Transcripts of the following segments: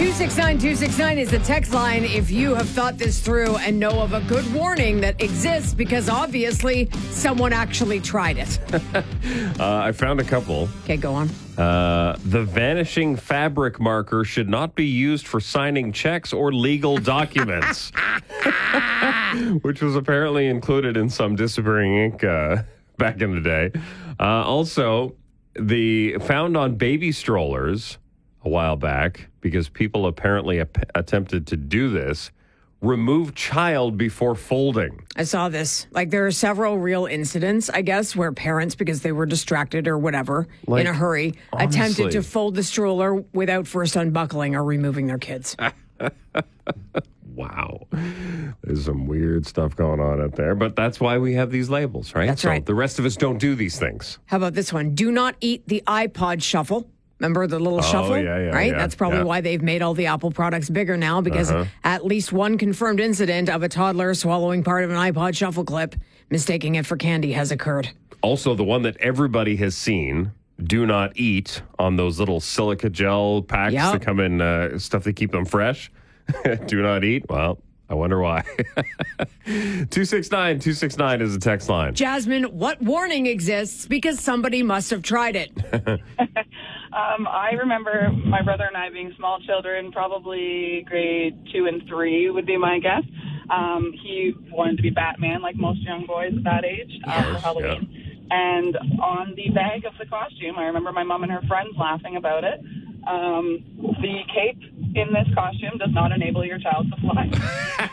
269-269 is the text line if you have thought this through and know of a good warning that exists because obviously someone actually tried it. I found a couple. Okay, go on. The vanishing fabric marker should not be used for signing checks or legal documents, which was apparently included in some disappearing ink back in the day. Also, the found on baby strollers a while back, because people apparently attempted to do this, remove child before folding. I saw this. Like, there are several real incidents, I guess, where parents, because they were distracted or whatever, in a hurry, attempted to fold the stroller without first unbuckling or removing their kids. Wow. There's some weird stuff going on out there, but that's why we have these labels, right? That's right. The rest of us don't do these things. How about this one? Do not eat the iPod shuffle. Remember the little shuffle? Right? That's probably why they've made all the Apple products bigger now, because at least one confirmed incident of a toddler swallowing part of an iPod shuffle clip, mistaking it for candy, has occurred. Also, the one that everybody has seen, do not eat, on those little silica gel packs that come in stuff to keep them fresh. Do not eat. Well, I wonder why. 269-269 is the text line. Jasmine, what warning exists because somebody must have tried it? I remember my brother and I being small children, probably grade 2 and 3 would be my guess. He wanted to be Batman, like most young boys at that age, for Halloween. Yeah. And on the bag of the costume, I remember my mom and her friends laughing about it. The cape in this costume does not enable your child to fly.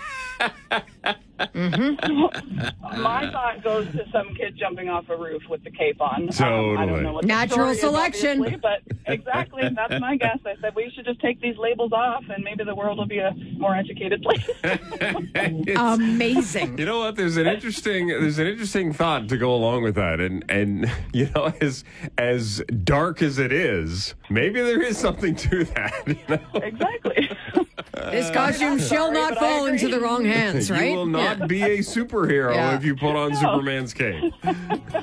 My thought goes to some kid jumping off a roof with the cape on. Totally. I don't know what natural selection. But exactly, that's my guess. I said we should just take these labels off and maybe the world will be a more educated place. Amazing. You know what? There's an interesting thought to go along with that. And you know, as dark as it is, maybe there is something to that. You know? Exactly. This costume shall not fall into the wrong hands, right? You will not be a superhero if you put on Superman's cape.